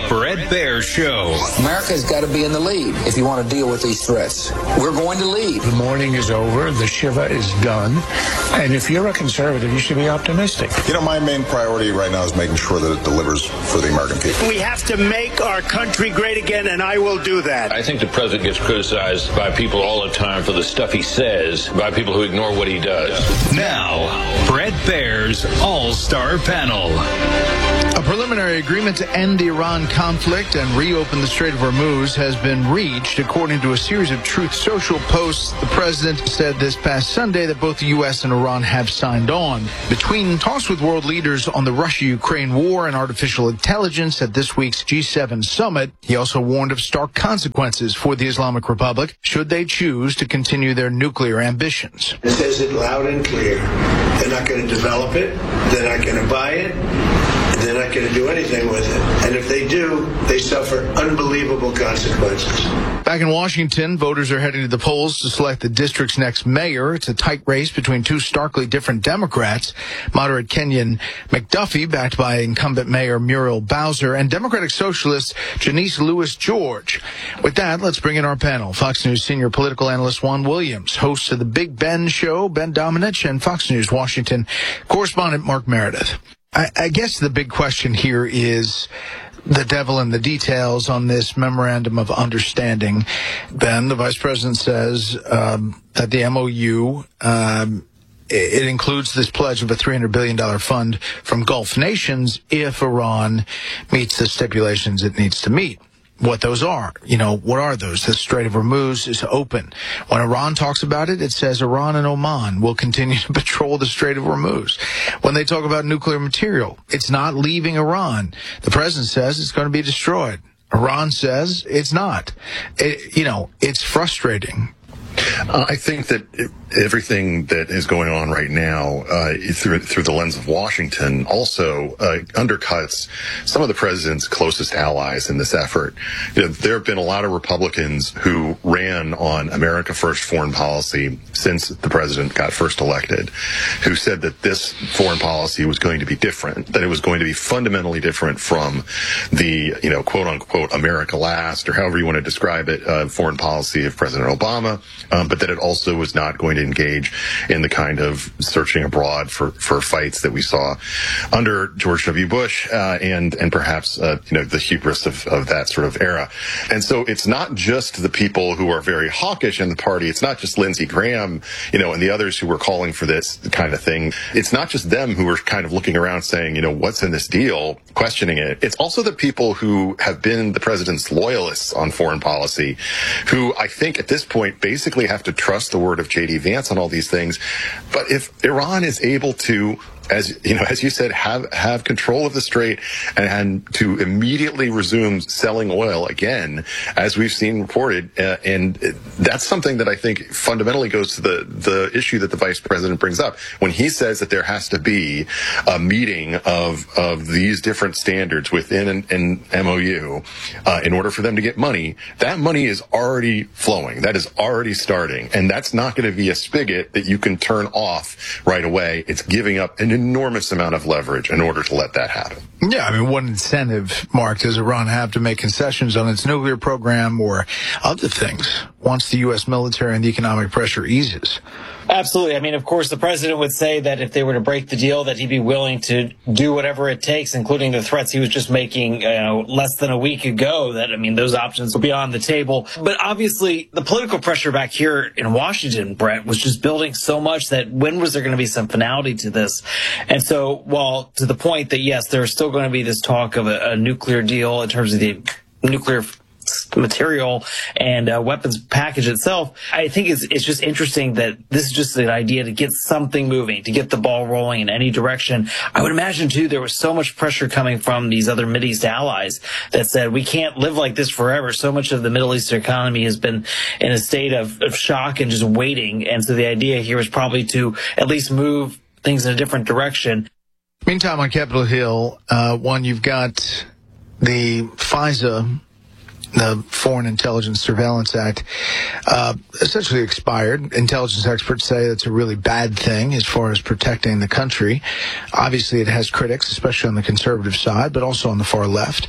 Bret Baier Show. America's got to be in the lead if you want to deal with these threats. We're going to lead. The mourning is over. The Shiva is done. And if you're a conservative, you should be optimistic. You know, my main priority right now is making sure that it delivers for the American people. We have to make our country great again, and I will do that. I think the president gets criticized by people all the time for the stuff he says, by people who ignore what he does. Now, Bret Baier's All-Star Panel. A preliminary agreement to end the Iran conflict and reopen the Strait of Hormuz has been reached. According to a series of Truth Social posts, the president said this past Sunday that both the U.S. and Iran have signed on. Between talks with world leaders on the Russia-Ukraine war and artificial intelligence at this week's G7 summit, he also warned of stark consequences for the Islamic Republic should they choose to continue their nuclear ambitions. It says it loud and clear. They're not going to develop it. They're not going to buy it. They're not going to do anything with it. And if they do, they suffer unbelievable consequences. Back in Washington, voters are heading to the polls to select the district's next mayor. It's a tight race between two starkly different Democrats, moderate Kenyon McDuffie, backed by incumbent Mayor Muriel Bowser, and Democratic Socialist Janice Lewis-George. With that, let's bring in our panel. Fox News senior political analyst Juan Williams, host of The Big Ben Show, Ben Domenech, and Fox News Washington correspondent Mark Meredith. I guess the big question here is the devil in the details on this memorandum of understanding. Ben, the vice president says that the MOU, it includes this pledge of a $300 billion fund from Gulf nations if Iran meets the stipulations it needs to meet. What those are. What are those? The Strait of Hormuz is open. When Iran talks about it, it says Iran and Oman will continue to patrol the Strait of Hormuz. When they talk about nuclear material, it's not leaving Iran. The president says it's going to be destroyed. Iran says it's not. It's frustrating. I think that everything that is going on right now through the lens of Washington also undercuts some of the president's closest allies in this effort. There have been a lot of Republicans who ran on America First foreign policy since the president got first elected, who said that this foreign policy was going to be different, that it was going to be fundamentally different from the, quote unquote, America Last, or however you want to describe it, foreign policy of President Obama, but that it also was not going to engage in the kind of searching abroad for fights that we saw under George W. Bush and perhaps the hubris of that sort of era. And so it's not just the people who are very hawkish in the party. It's not just Lindsey Graham, and the others who were calling for this kind of thing. It's not just them who are kind of looking around saying, what's in this deal, questioning it. It's also the people who have been the president's loyalists on foreign policy, who I think at this point basically have to trust the word of J.D. Vance on all these things. But if Iran is able to, as you said, have control of the strait and to immediately resume selling oil again, as we've seen reported, and that's something that I think fundamentally goes to the issue that the vice president brings up when he says that there has to be a meeting of these different standards within an MOU in order for them to get money. That money is already flowing. That is already starting, and that's not going to be a spigot that you can turn off right away. It's giving up an enormous amount of leverage in order to let that happen. Yeah, what incentive, Mark, does Iran have to make concessions on its nuclear program or other things once the U.S. military and the economic pressure eases? Absolutely. Of course, the president would say that if they were to break the deal, that he'd be willing to do whatever it takes, including the threats he was just making less than a week ago, that, those options will be on the table. But obviously, the political pressure back here in Washington, Brett, was just building so much that when was there going to be some finality to this? And so, while to the point that, yes, there's still going to be this talk of a nuclear deal in terms of the nuclear material and weapons package itself, I think it's just interesting that this is just an idea to get something moving, to get the ball rolling in any direction. I would imagine, too, there was so much pressure coming from these other Mideast allies that said, we can't live like this forever. So much of the Middle Eastern economy has been in a state of shock and just waiting. And so the idea here is probably to at least move things in a different direction. Meantime, on Capitol Hill, you've got the FISA the Foreign Intelligence Surveillance Act, essentially expired. Intelligence experts say it's a really bad thing as far as protecting the country. Obviously, it has critics, especially on the conservative side, but also on the far left.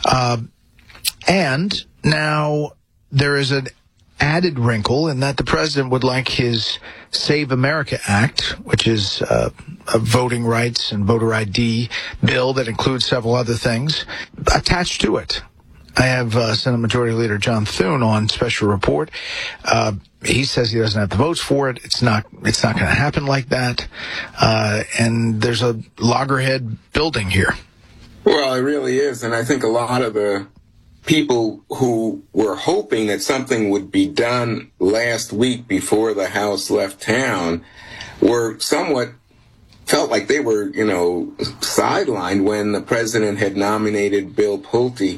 And now there is an added wrinkle in that the president would like his Save America Act, which is a voting rights and voter ID bill that includes several other things, attached to it. I have Senate Majority Leader John Thune on special report. He says he doesn't have the votes for it. It's not going to happen like that. And there's a loggerhead building here. Well, it really is. And I think a lot of the people who were hoping that something would be done last week before the House left town were somewhat felt like they were, sidelined when the president had nominated Bill Pulte,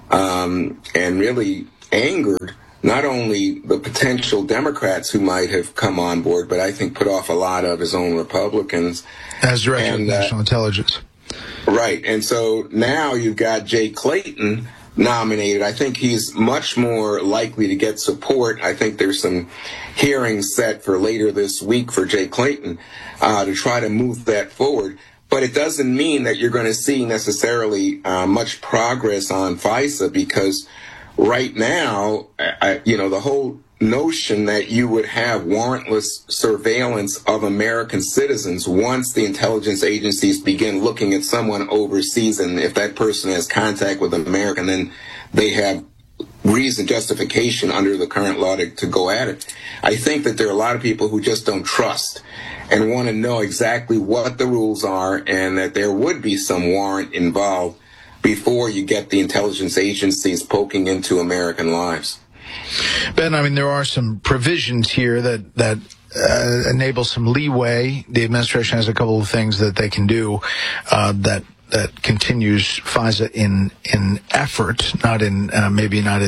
and really angered not only the potential Democrats who might have come on board, but I think put off a lot of his own Republicans. As Director of National Intelligence. Right. And so now you've got Jay Clayton nominated. I think he's much more likely to get support. I think there's some hearings set for later this week for Jay Clayton to try to move that forward. But it doesn't mean that you're going to see necessarily much progress on FISA, because right now, the whole notion that you would have warrantless surveillance of American citizens once the intelligence agencies begin looking at someone overseas, and if that person has contact with America, then they have reason, justification under the current law to go at it. I think that there are a lot of people who just don't trust and want to know exactly what the rules are, and that there would be some warrant involved before you get the intelligence agencies poking into American lives. Ben, I mean, there are some provisions here that enable some leeway. The administration has a couple of things that they can do that continues FISA in effort, not in maybe not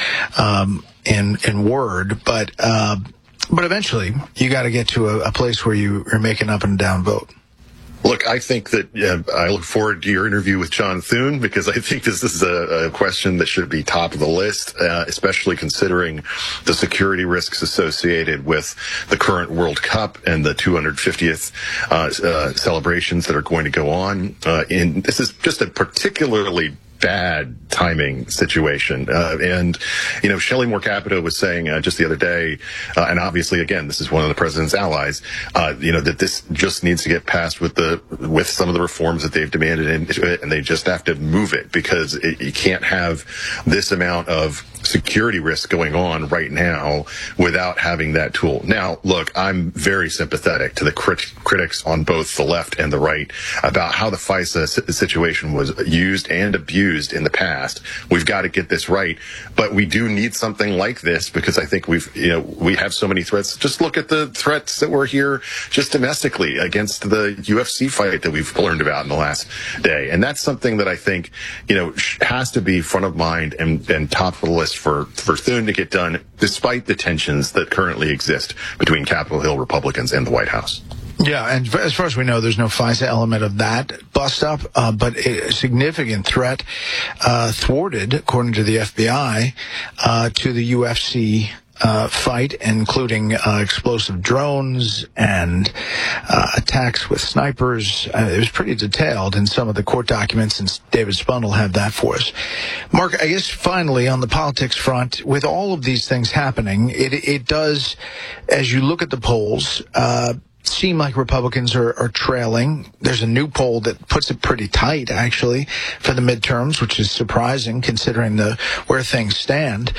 in word, but eventually you got to get to a place where you're making up and down vote. Look, I think that I look forward to your interview with John Thune, because I think this is a question that should be top of the list, especially considering the security risks associated with the current World Cup and the 250th celebrations that are going to go on. And this is just a particularly bad timing situation. And Shelley Moore Capito was saying just the other day, and obviously, again, this is one of the president's allies, that this just needs to get passed with some of the reforms that they've demanded, and they just have to move it, because you can't have this amount of security risk going on right now without having that tool. Now, look, I'm very sympathetic to the critics on both the left and the right about how the FISA situation was used and abused in the past. We've got to get this right, but we do need something like this, because I think we have so many threats. Just look at the threats that were here just domestically against the UFC fight that we've learned about in the last day. And that's something that I think, has to be front of mind and top of the list for Thune to get done, despite the tensions that currently exist between Capitol Hill Republicans and the White House. Yeah, and as far as we know, there's no FISA element of that bust up, but a significant threat thwarted, according to the FBI, to the UFC fight, including explosive drones and attacks with snipers. It was pretty detailed in some of the court documents, and David Spun will have that for us. Mark, I guess finally on the politics front, with all of these things happening, it does, as you look at the polls, seem like Republicans are trailing. There's a new poll that puts it pretty tight, actually, for the midterms, which is surprising considering where things stand.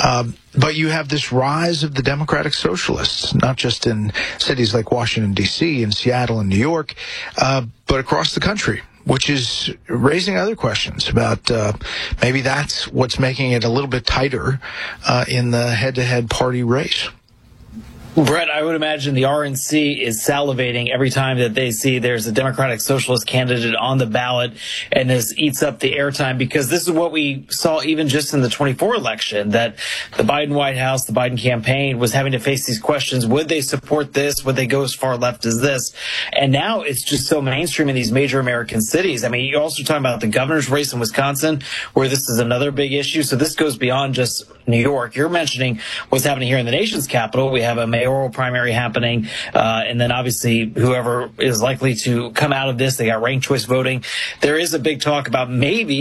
But you have this rise of the Democratic Socialists, not just in cities like Washington, D.C., and Seattle and New York, but across the country, which is raising other questions about maybe that's what's making it a little bit tighter in the head-to-head party race. Brett, I would imagine the RNC is salivating every time that they see there's a Democratic Socialist candidate on the ballot, and this eats up the airtime, because this is what we saw even just in the 24 election, that the Biden White House, the Biden campaign was having to face these questions. Would they support this? Would they go as far left as this? And now it's just so mainstream in these major American cities. I mean, you're also talking about the governor's race in Wisconsin, where this is another big issue. So this goes beyond just New York. You're mentioning what's happening here in the nation's capital. We have a mayoral primary happening, and then obviously whoever is likely to come out of this, they got ranked choice voting. There is a big talk about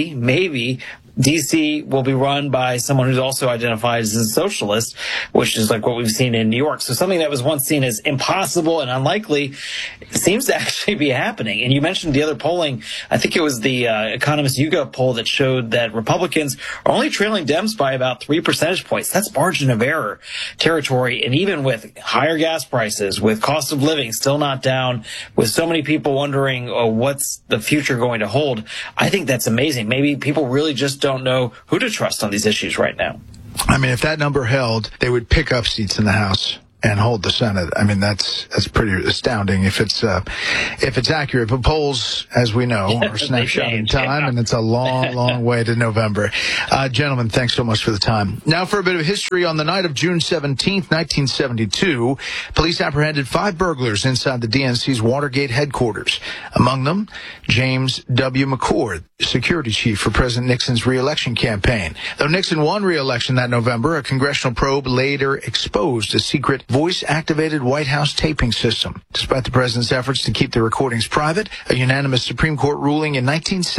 maybe D.C. will be run by someone who's also identified as a socialist, which is like what we've seen in New York. So something that was once seen as impossible and unlikely seems to actually be happening. And you mentioned the other polling. I think it was the Economist YouGov poll that showed that Republicans are only trailing Dems by about 3 percentage points. That's margin of error territory. And even with higher gas prices, with cost of living still not down, with so many people wondering what's the future going to hold, I think that's amazing. Maybe people really just don't know who to trust on these issues right now. I mean, if that number held, they would pick up seats in the House and hold the Senate. I mean, that's pretty astounding if it's accurate. But polls, as we know, are a snapshot in time, and it's a long way to November. Gentlemen, thanks so much for the time. Now for a bit of history. On the night of June 17th, 1972, police apprehended 5 burglars inside the DNC's Watergate headquarters. Among them, James W. McCord, security chief for President Nixon's re-election campaign. Though Nixon won re-election that November, a congressional probe later exposed a secret voice-activated White House taping system. Despite the president's efforts to keep the recordings private, a unanimous Supreme Court ruling in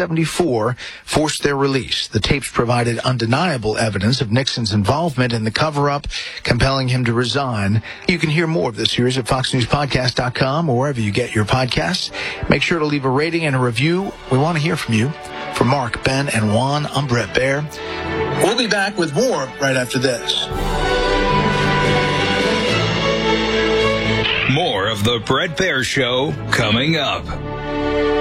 1974 forced their release. The tapes provided undeniable evidence of Nixon's involvement in the cover-up, compelling him to resign. You can hear more of this series at foxnewspodcast.com or wherever you get your podcasts. Make sure to leave a rating and a review. We want to hear from you. For Mark, Ben, and Juan, I'm Brett Baer. We'll be back with more right after this. More of the Brett Baer Show coming up.